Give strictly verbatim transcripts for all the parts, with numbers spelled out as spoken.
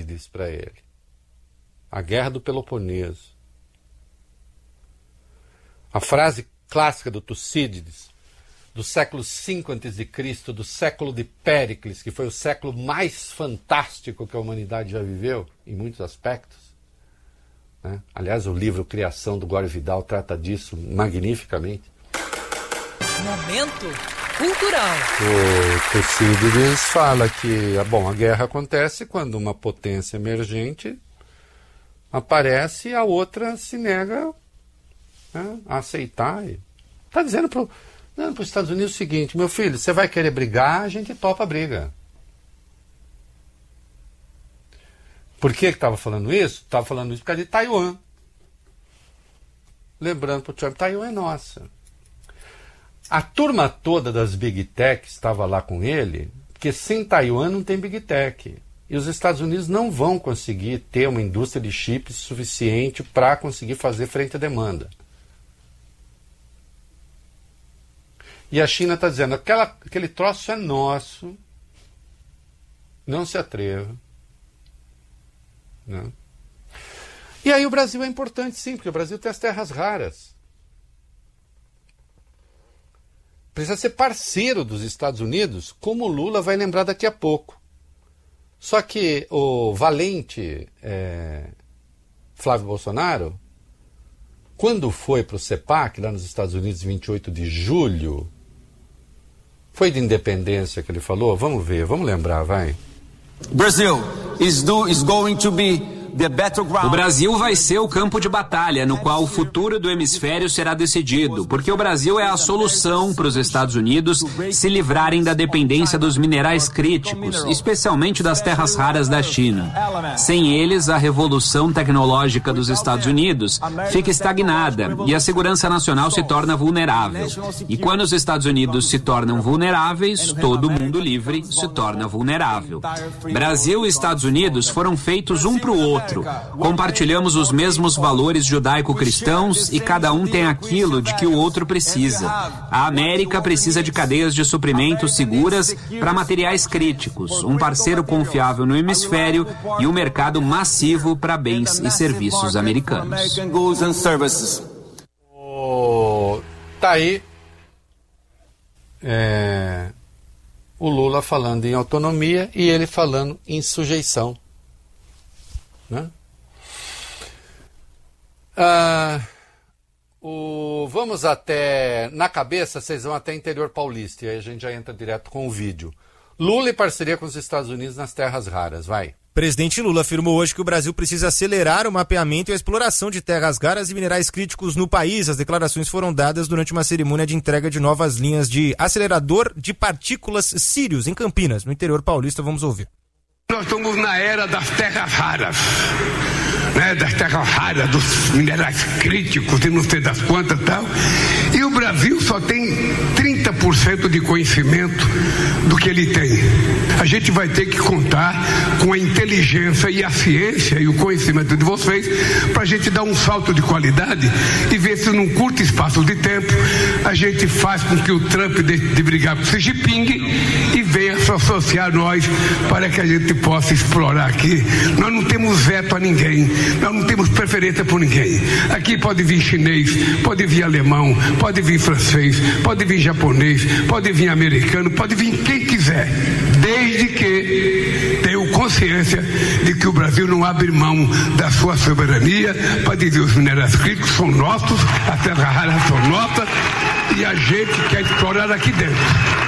Tucídides para ele. A Guerra do Peloponeso. A frase clássica do Tucídides, do século cinco antes de Cristo, do século de Péricles, que foi o século mais fantástico que a humanidade já viveu, em muitos aspectos. Né? Aliás, o livro Criação, do Gore Vidal, trata disso magnificamente. Momento cultural. O Tucídides fala que bom, a guerra acontece quando uma potência emergente aparece e a outra se nega, né, a aceitar. Está dizendo para os Estados Unidos o seguinte: meu filho, você vai querer brigar, a gente topa a briga. Por que estava falando isso? Estava falando isso por causa de Taiwan. Lembrando para o Trump, Taiwan é nossa. A turma toda das Big Tech estava lá com ele, porque sem Taiwan não tem Big Tech. E os Estados Unidos não vão conseguir ter uma indústria de chips suficiente para conseguir fazer frente à demanda. E a China está dizendo, aquela, aquele troço é nosso, não se atreva. Né? E aí o Brasil é importante sim, porque o Brasil tem as terras raras. Precisa ser parceiro dos Estados Unidos, como o Lula vai lembrar daqui a pouco. Só que o valente é, Flávio Bolsonaro, quando foi para o CEPAC, lá nos Estados Unidos, vinte e oito de julho, foi de independência que ele falou? Vamos ver, vamos lembrar, vai. Brasil is, do, is going to be O Brasil vai ser o campo de batalha no qual o futuro do hemisfério será decidido, porque o Brasil é a solução para os Estados Unidos se livrarem da dependência dos minerais críticos, especialmente das terras raras da China. Sem eles, a revolução tecnológica dos Estados Unidos fica estagnada e a segurança nacional se torna vulnerável. E quando os Estados Unidos se tornam vulneráveis, todo mundo livre se torna vulnerável. Brasil e Estados Unidos foram feitos um para o outro. Compartilhamos os mesmos valores judaico-cristãos e cada um tem aquilo de que o outro precisa. A América precisa de cadeias de suprimentos seguras para materiais críticos, um parceiro confiável no hemisfério e um mercado massivo para bens e serviços americanos. Oh, tá aí é, o Lula falando em autonomia e ele falando em sujeição. Né? Ah, o, vamos até, na cabeça, vocês vão até interior paulista, e aí a gente já entra direto com o vídeo. Lula em parceria com os Estados Unidos nas terras raras, vai. Presidente Lula afirmou hoje que o Brasil precisa acelerar o mapeamento e a exploração de terras raras e minerais críticos no país. As declarações foram dadas durante uma cerimônia de entrega de novas linhas de acelerador de partículas Sirius, em Campinas, no interior paulista. Vamos ouvir. Nós estamos na era das terras raras, né? Das terras raras, dos minerais críticos e não sei das quantas e tal. E o Brasil só tem trinta por cento de conhecimento do que ele tem. A gente vai ter que contar com a inteligência e a ciência e o conhecimento de vocês para a gente dar um salto de qualidade e ver se num curto espaço de tempo a gente faz com que o Trump deixe de brigar com o Xi Jinping e venha se associar a nós para que a gente possa explorar aqui. Nós não temos veto a ninguém, nós não temos preferência por ninguém. Aqui pode vir chinês, pode vir alemão, pode vir francês, pode vir japonês, pode vir americano, pode vir quem quiser, desde que tenham consciência de que o Brasil não abre mão da sua soberania para dizer os minerais críticos são nossos, as terras raras são nossas e a gente quer explorar aqui dentro.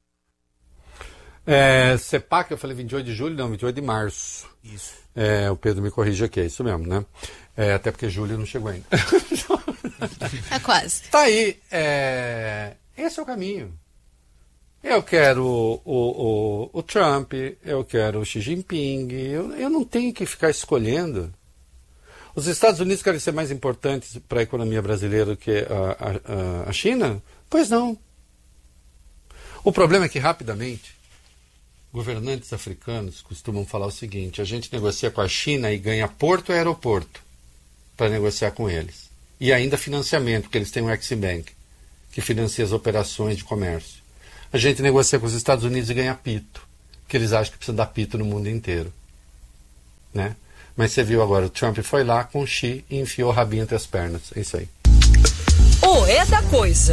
É, CEPAC, eu falei vinte e oito de julho, não, vinte e oito de março. Isso. É, o Pedro me corrige aqui, é isso mesmo, né? É, até porque julho não chegou ainda. É quase. Tá aí, é, esse é o caminho. Eu quero o, o, o, o Trump, eu quero o Xi Jinping, eu, eu não tenho que ficar escolhendo. Os Estados Unidos querem ser mais importantes para a economia brasileira do que a, a, a China? Pois não. O problema é que, rapidamente, governantes africanos costumam falar o seguinte: a gente negocia com a China e ganha porto e aeroporto para negociar com eles. E ainda financiamento, porque eles têm o Ex-Bank, que financia as operações de comércio. A gente negocia com os Estados Unidos e ganha pito, porque eles acham que precisa dar pito no mundo inteiro. né? Mas você viu agora, o Trump foi lá com o Xi e enfiou o rabinho entre as pernas. É isso aí. O É da Coisa.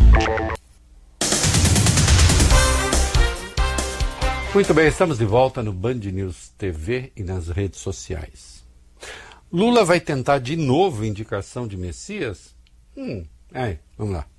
Muito bem, estamos de volta no Band News T V e nas redes sociais. Lula vai tentar de novo indicação de Messias? Hum, aí, vamos lá.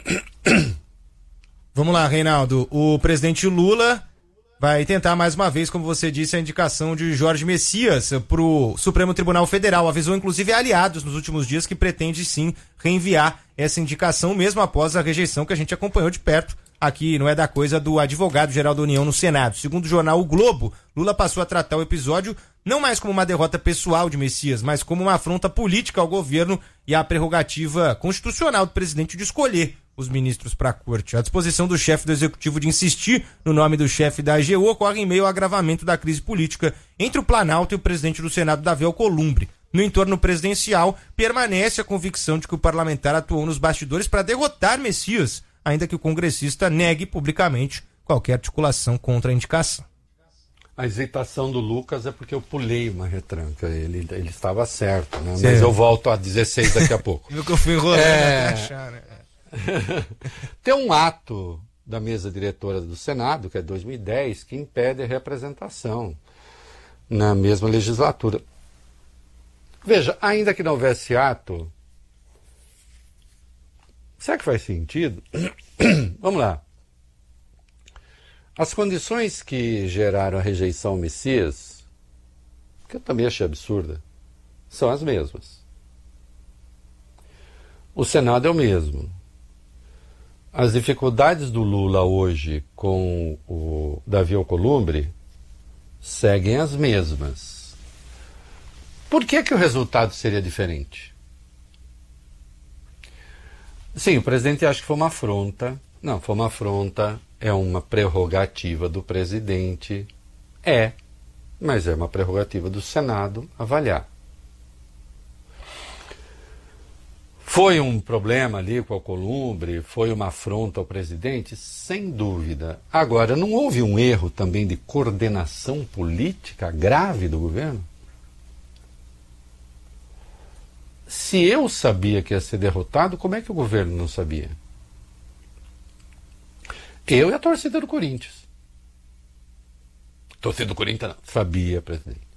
Vamos lá, Reinaldo. O presidente Lula vai tentar mais uma vez, como você disse, a indicação de Jorge Messias para o Supremo Tribunal Federal. Avisou inclusive aliados nos últimos dias que pretende sim reenviar essa indicação, mesmo após a rejeição que a gente acompanhou de perto aqui, não é da coisa, do advogado-geral da União no Senado. Segundo o jornal O Globo, Lula passou a tratar o episódio não mais como uma derrota pessoal de Messias, mas como uma afronta política ao governo e à prerrogativa constitucional do presidente de escolher os ministros para a corte. A disposição do chefe do executivo de insistir no nome do chefe da A G U ocorre em meio ao agravamento da crise política entre o Planalto e o presidente do Senado, Davi Alcolumbre. No entorno presidencial, permanece a convicção de que o parlamentar atuou nos bastidores para derrotar Messias, ainda que o congressista negue publicamente qualquer articulação contra a indicação. A hesitação do Lucas é porque eu pulei uma retranca. Ele, ele estava certo, né? Mas eu volto a dezesseis daqui a pouco. Viu que eu fui enrolando é... até achar, né? Tem um ato da mesa diretora do Senado, que é dois mil e dez, que impede a representação na mesma legislatura. Veja, ainda que não houvesse ato, será que faz sentido? Vamos lá. As condições que geraram a rejeição ao Messias, que eu também achei absurda, são as mesmas. O Senado é o mesmo. As dificuldades do Lula hoje com o Davi Alcolumbre seguem as mesmas. Por que que o resultado seria diferente? Sim, o presidente acha que foi uma afronta. Não, foi uma afronta, é uma prerrogativa do presidente. É, mas é uma prerrogativa do Senado avaliar. Foi um problema ali com o Alcolumbre, foi uma afronta ao presidente? Sem dúvida. Agora, não houve um erro também de coordenação política grave do governo? Se eu sabia que ia ser derrotado, como é que o governo não sabia? Eu e a torcida do Corinthians. Torcida do Corinthians não. Sabia, presidente.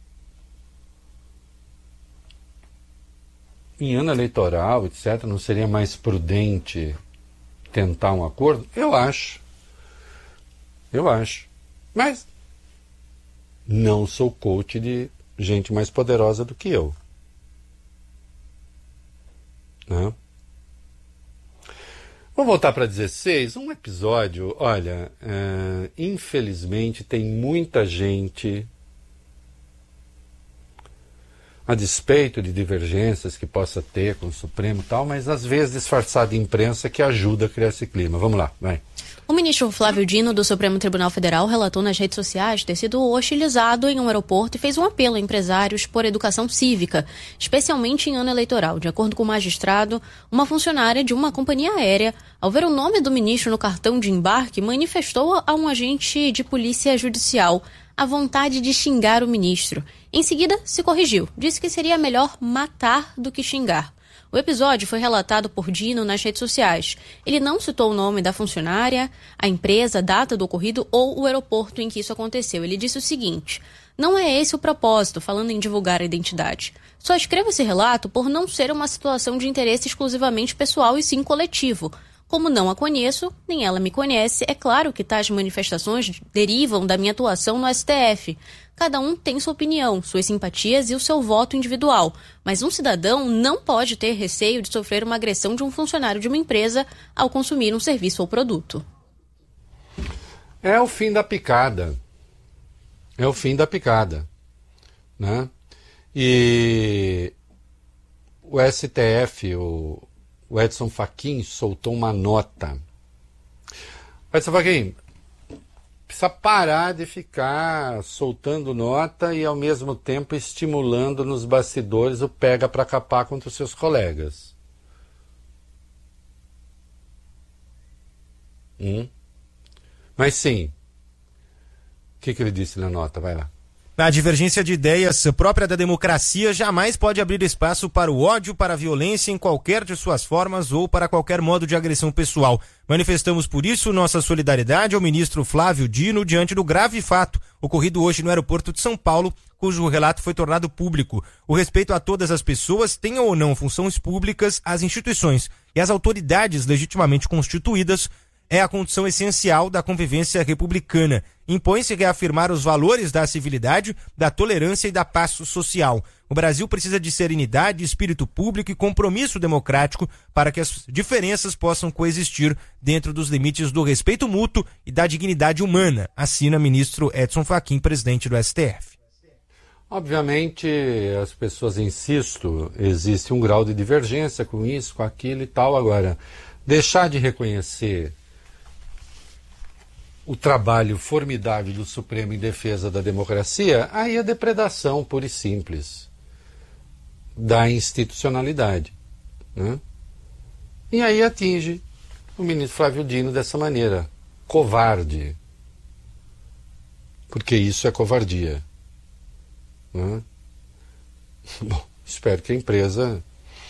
Em ano eleitoral, etcétera, não seria mais prudente tentar um acordo? Eu acho. Eu acho. Mas não sou coach de gente mais poderosa do que eu. Né? Vamos voltar para dezesseis. Um episódio, olha, é, infelizmente tem muita gente, a despeito de divergências que possa ter com o Supremo e tal, mas às vezes disfarçado de imprensa que ajuda a criar esse clima. Vamos lá, vai. O ministro Flávio Dino, do Supremo Tribunal Federal, relatou nas redes sociais ter sido hostilizado em um aeroporto e fez um apelo a empresários por educação cívica, especialmente em ano eleitoral. De acordo com o magistrado, uma funcionária de uma companhia aérea, ao ver o nome do ministro no cartão de embarque, manifestou a um agente de polícia judicial a vontade de xingar o ministro. Em seguida, se corrigiu. Disse que seria melhor matar do que xingar. O episódio foi relatado por Dino nas redes sociais. Ele não citou o nome da funcionária, a empresa, a data do ocorrido ou o aeroporto em que isso aconteceu. Ele disse o seguinte: não é esse o propósito, falando em divulgar a identidade. Só escrevo esse relato por não ser uma situação de interesse exclusivamente pessoal e sim coletivo. Como não a conheço, nem ela me conhece, é claro que tais manifestações derivam da minha atuação no S T F. Cada um tem sua opinião, suas simpatias e o seu voto individual, mas um cidadão não pode ter receio de sofrer uma agressão de um funcionário de uma empresa ao consumir um serviço ou produto. É o fim da picada. É o fim da picada. Né? E o S T F, o, o Edson Fachin, soltou uma nota. Edson Fachin, precisa parar de ficar soltando nota e ao mesmo tempo estimulando nos bastidores o pega para capar contra os seus colegas. Hum? Mas sim. O que, que ele disse na nota? Vai lá. A divergência de ideias própria da democracia jamais pode abrir espaço para o ódio, para a violência em qualquer de suas formas ou para qualquer modo de agressão pessoal. Manifestamos por isso nossa solidariedade ao ministro Flávio Dino diante do grave fato ocorrido hoje no aeroporto de São Paulo, cujo relato foi tornado público. O respeito a todas as pessoas, tenham ou não funções públicas, as instituições e as autoridades legitimamente constituídas, é a condição essencial da convivência republicana. Impõe-se reafirmar os valores da civilidade, da tolerância e da paz social. O Brasil precisa de serenidade, espírito público e compromisso democrático para que as diferenças possam coexistir dentro dos limites do respeito mútuo e da dignidade humana, assina ministro Edson Fachin, presidente do S T F. Obviamente, as pessoas, insisto, existe um grau de divergência com isso, com aquilo e tal. Agora, deixar de reconhecer o trabalho formidável do Supremo em defesa da democracia, aí é depredação pura e simples da institucionalidade, né? E aí atinge o ministro Flávio Dino dessa maneira, covarde, porque isso é covardia, né? Bom, espero que a empresa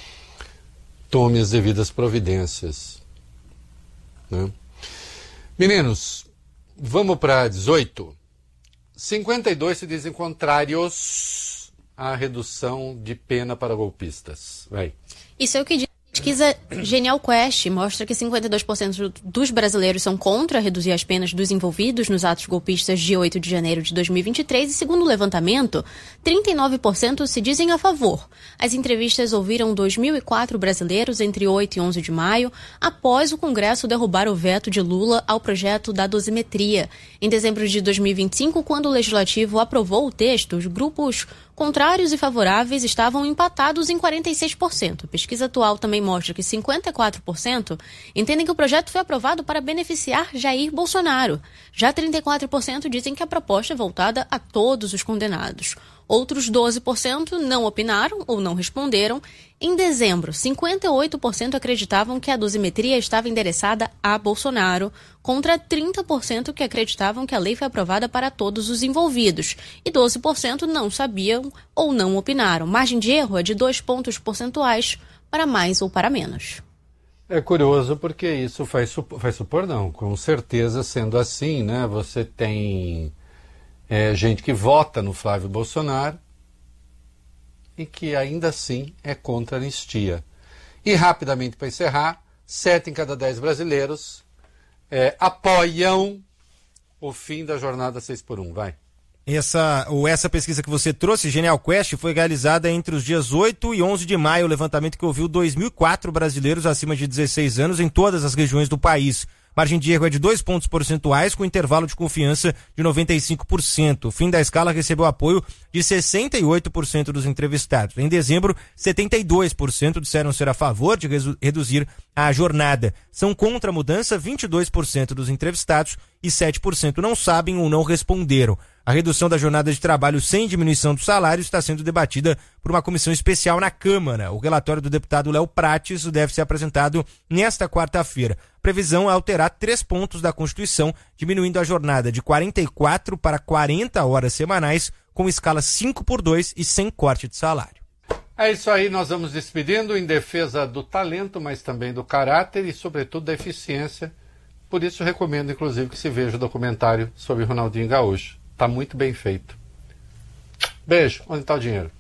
tome as devidas providências, né? Meninos, vamos para dezoito. cinquenta e dois se dizem contrários à redução de pena para golpistas. Vai. Isso é o que diz a pesquisa Genial Quest. Mostra que cinquenta e dois por cento dos brasileiros são contra reduzir as penas dos envolvidos nos atos golpistas de oito de janeiro de dois mil e vinte e três. E segundo o levantamento, trinta e nove por cento se dizem a favor. As entrevistas ouviram dois mil e quatro brasileiros entre oito e onze de maio, após o Congresso derrubar o veto de Lula ao projeto da dosimetria. Em dezembro de dois mil e vinte e cinco, quando o Legislativo aprovou o texto, os grupos contrários e favoráveis estavam empatados em quarenta e seis por cento. A pesquisa atual também mostra que cinquenta e quatro por cento entendem que o projeto foi aprovado para beneficiar Jair Bolsonaro. Já trinta e quatro por cento dizem que a proposta é voltada a todos os condenados. Outros doze por cento não opinaram ou não responderam. Em dezembro, cinquenta e oito por cento acreditavam que a dosimetria estava endereçada a Bolsonaro, contra trinta por cento que acreditavam que a lei foi aprovada para todos os envolvidos, e doze por cento não sabiam ou não opinaram. Margem de erro é de dois pontos percentuais para mais ou para menos. É curioso porque isso faz, supor, faz supor, não, com certeza sendo assim, né? Você tem é, gente que vota no Flávio Bolsonaro e que ainda assim é contra a anistia. E rapidamente para encerrar, sete em cada dez brasileiros é, apoiam o fim da jornada seis por um. Vai. Essa, ou essa pesquisa que você trouxe, Genial Quest, foi realizada entre os dias oito e onze de maio, o levantamento que ouviu dois mil e quatro brasileiros acima de dezesseis anos em todas as regiões do país. Margem de erro é de dois pontos percentuais, com intervalo de confiança de noventa e cinco por cento. O fim da escala recebeu apoio de sessenta e oito por cento dos entrevistados. Em dezembro, setenta e dois por cento disseram ser a favor de reduzir a jornada. São contra a mudança vinte e dois por cento dos entrevistados e sete por cento não sabem ou não responderam. A redução da jornada de trabalho sem diminuição do salário está sendo debatida por uma comissão especial na Câmara. O relatório do deputado Léo Prates deve ser apresentado nesta quarta-feira. A previsão é alterar três pontos da Constituição, diminuindo a jornada de quarenta e quatro para quarenta horas semanais, com escala cinco por dois e sem corte de salário. É isso aí, nós vamos despedindo em defesa do talento, mas também do caráter e, sobretudo, da eficiência. Por isso, recomendo, inclusive, que se veja o documentário sobre Ronaldinho Gaúcho. Está muito bem feito. Beijo. Onde está o dinheiro?